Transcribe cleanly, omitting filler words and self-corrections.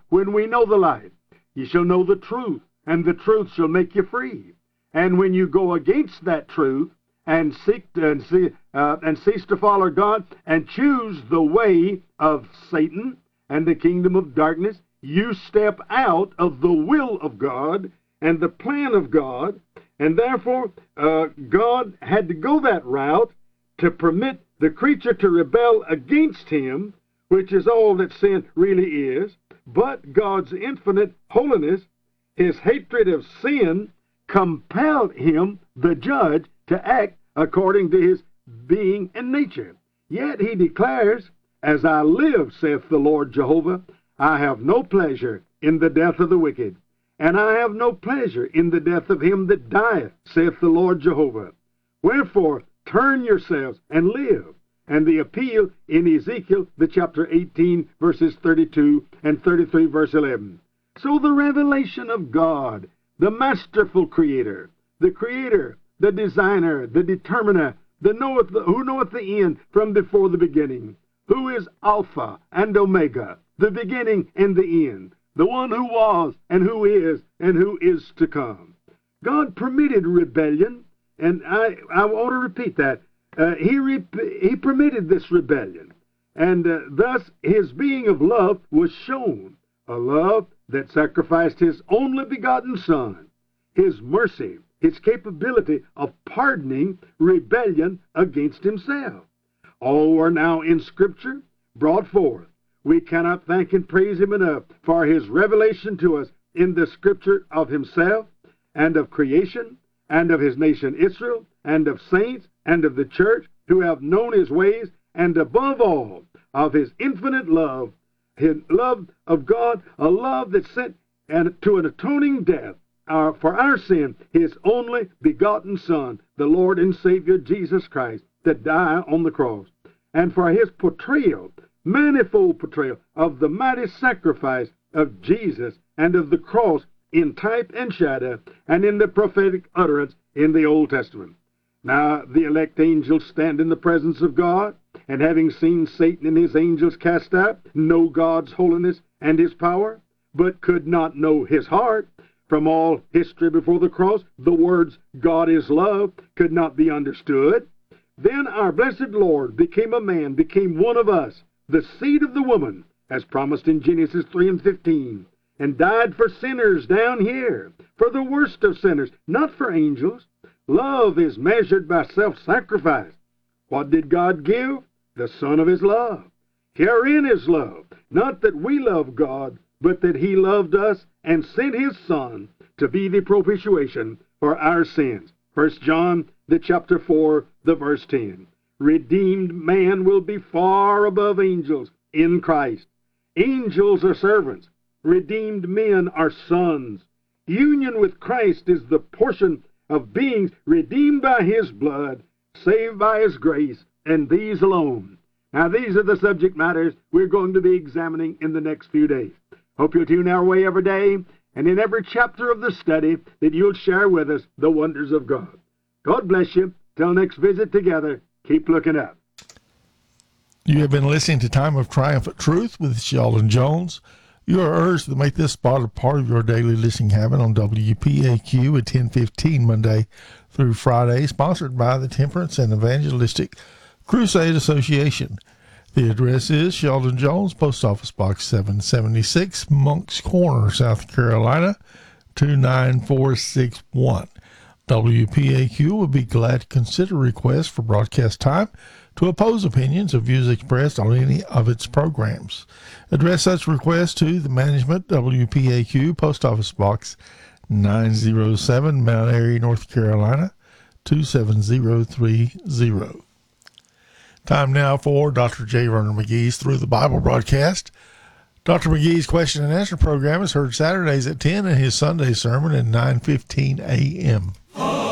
when we know the light, ye shall know the truth, and the truth shall make you free. And when you go against that truth and cease to follow God and choose the way of Satan and the kingdom of darkness, you step out of the will of God and the plan of God, and therefore God had to go that route to permit the creature to rebel against him, which is all that sin really is. But God's infinite holiness, his hatred of sin, compelled him, the judge, to act according to his being and nature. Yet he declares, as I live, saith the Lord Jehovah, I have no pleasure in the death of the wicked, and I have no pleasure in the death of him that dieth, saith the Lord Jehovah. Wherefore, turn yourselves and live. And the appeal in Ezekiel, the chapter 18, verses 32 and 33, verse 11. So the revelation of God, the masterful creator, the designer, the determiner, who knoweth the end from before the beginning, who is Alpha and Omega, the beginning and the end, the one who was and who is to come. God permitted rebellion, and I want to repeat that. He permitted this rebellion, and thus his being of love was shown, a love that sacrificed his only begotten Son, his mercy, his capability of pardoning rebellion against himself. All are now in Scripture brought forth. We cannot thank and praise him enough for his revelation to us in the Scripture of himself and of creation and of his nation Israel and of saints and of the church who have known his ways, and above all of his infinite love, his love of God, a love that sent to an atoning death for our sin, his only begotten Son, the Lord and Savior Jesus Christ, to die on the cross, and for his portrayal, manifold portrayal of the mighty sacrifice of Jesus and of the cross in type and shadow and in the prophetic utterance in the Old Testament. Now the elect angels stand in the presence of God, and having seen Satan and his angels cast out, know God's holiness and his power, but could not know his heart. From all history before the cross, the words, God is love, could not be understood. Then our blessed Lord became a man, became one of us, the seed of the woman, as promised in Genesis 3 and 15, and died for sinners down here, for the worst of sinners, not for angels. Love is measured by self-sacrifice. What did God give? The Son of his love. Herein is love, not that we love God, but that he loved us and sent his Son to be the propitiation for our sins. 1 John, the chapter 4, the verse 10. Redeemed man will be far above angels in Christ. Angels are servants. Redeemed men are sons. Union with Christ is the portion of beings redeemed by his blood, saved by his grace, and these alone. Now, these are the subject matters we're going to be examining in the next few days. Hope you'll tune our way every day, and in every chapter of the study that you'll share with us the wonders of God. God bless you. Till next visit together, keep looking up. You have been listening to Time of Triumphant Truth with Sheldon Jones. You are urged to make this spot a part of your daily listening habit on WPAQ at 10:15 Monday through Friday, sponsored by the Temperance and Evangelistic Crusade Association. The address is Sheldon Jones, Post Office Box 776, Moncks Corner, South Carolina, 29461. WPAQ would be glad to consider requests for broadcast time to oppose opinions or views expressed on any of its programs. Address such requests to the management, WPAQ, Post Office Box 907, Mount Airy, North Carolina, 27030. Time now for Dr. J. Vernon McGee's Through the Bible broadcast. Dr. McGee's question and answer program is heard Saturdays at 10 and his Sunday sermon at 9:15 a.m.